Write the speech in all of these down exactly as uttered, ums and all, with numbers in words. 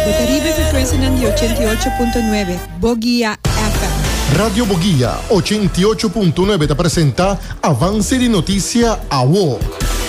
Botaribe frequenza di ottantotto punto nove, Bogia F M. Radio Bogia ottantotto punto nove te presenta Avance di Notizia a W O.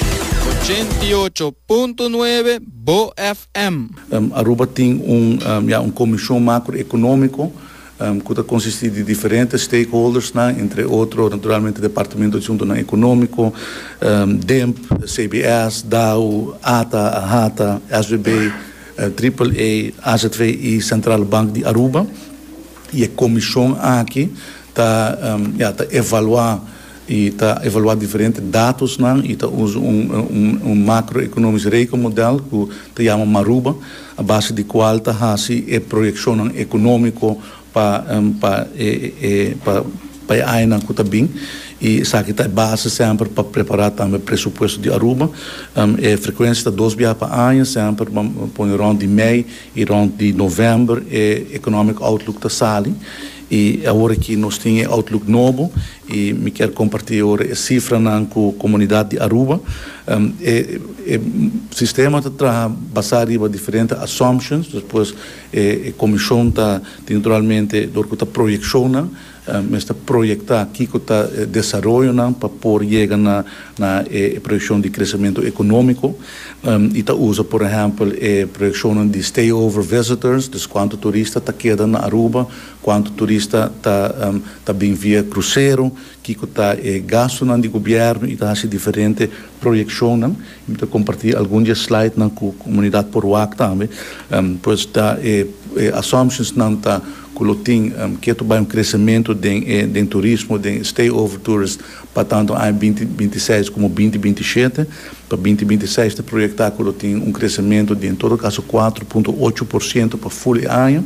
ottantotto punto nove Bo F M. Um, Aruba tem um, um, ja, um comissão macroeconômico um, que consiste de diferentes stakeholders, né? Entre outros, naturalmente, o Departamento de Junto Econômico, um, D E M P, C B S, D A U, A T A, A H A T A, S V B, uh, Triple A, A Z V e Central Bank de Aruba. E a comissão aqui está um, ja, tá evaluar e está evaluar diferentes dados, né? E está usa um, um, um macroeconomic rekenmodel que se chama Maruba, a base de qual está assim a projeção econômica para um, para para para a AINA que está bem. E isso aqui está base sempre para preparar também o pressuposto de Aruba. Um, a frequência está dois vezes para a AINA, sempre para o rond de maio e rond de novembro, e Economic Outlook está sali. E agora que nós temos Outlook novo, e me quero compartilhar a cifra com a comunidade de Aruba. Um, e, e, o sistema está baseado em diferentes assumptions, depois a, a comissão está naturalmente a projeção, Um, está projetar aqui que está eh, desenvolvendo para poder chegar na, na eh, projeção de crescimento econômico. Um, e está usa, por exemplo, a projeção de stay-over visitors, dus quanto turista está quedando na Aruba, quanto turista está um, tá bem via cruzeiro, que está eh, gasto no governo e está assim diferente projeção. Então compartilhar alguns slides com a comunidade por O A C também. Um, pois está eh, eh, assumptions não está tem um, que é um crescimento de, de turismo, de stay over tourist, para tanto em vinte vinte e seis como vinte vinte e sete. Para vinte vinte e seis, está projetado que tem um crescimento de, em todo caso, quatro vírgula oito por cento para full ano,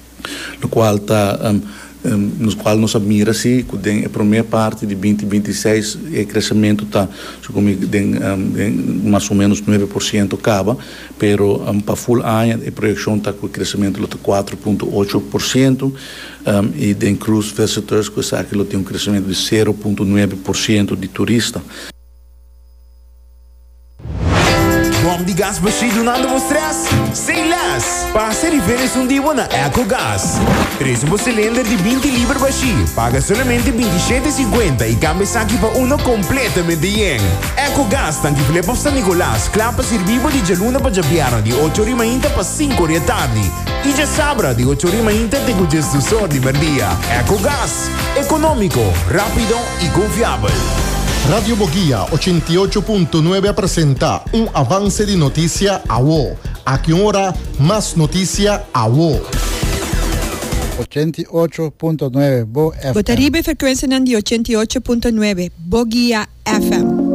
no qual está um, um, no qual nós admira se que a primeira parte de vinte vinte e seis o crescimento está como de, um, mais ou menos nove por cento acaba, pero um, para full ano a projeção está com o crescimento de quatro vírgula oito por cento, um, e de cruise visitors que sabe que tem um crescimento de zero vírgula nove por cento de turista. Bom de gás baixo nada vos stress? Sem less! Passa e férias um dia na EcoGás. Três um cilindro de vinte libras baixo. Paga somente vinte e sete reais e cinquenta e cambia aqui para um completamente yen. EcoGás, tanque filé para San Nicolás. Clapa servivo de Jaluna para Japiano de oito horas e meia para cinco horas da tarde. E já sabra de oito horas e meia te cujas do sol de merdia. EcoGás, econômico, rápido e confiável. Radio Bogia ottantotto punto nove presenta un avance di notizia a W O. A che ora más noticia a W O. ottantotto punto nove Bo F M. Botaribe frequenza di ottantotto punto nove, Bogia F M.